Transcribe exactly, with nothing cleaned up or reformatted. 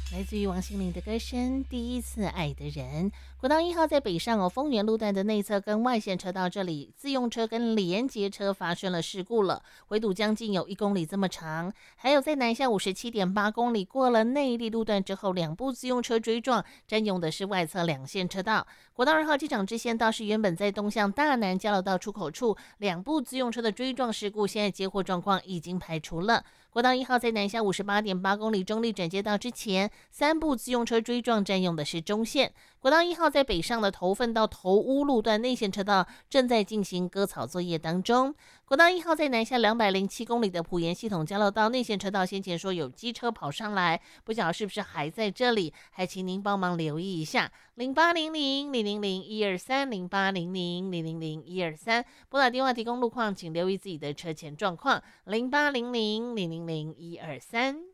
来自于王心凌的歌声《第一次爱的人》。国道一号在北上哦，丰原路段的内侧跟外线车道这里，自用车跟连接车发生了事故了，围堵将近有一公里这么长。还有在南下五十七点八公里过了内力路段之后，两部自用车追撞，占用的是外侧两线车道。国道二号机场支线道是原本在东向大南交流道出口处，两部自用车的追撞事故，现在接获状况已经排除了。国道一号在南下五十八点八公里中立转接道之前，三部自用车追撞占用的是中线。国道一号在北上的头份到头屋路段内线车道正在进行割草作业当中。国道一号在南下两百零七公里的埔盐系统交流道内线车道，先前说有机车跑上来，不晓得是不是还在这里，还请您帮忙留意一下。零八零零零零零一二三零八零零零零零一二三，拨打电话提供路况，请留意自己的车前状况。零八零零零零零一二三。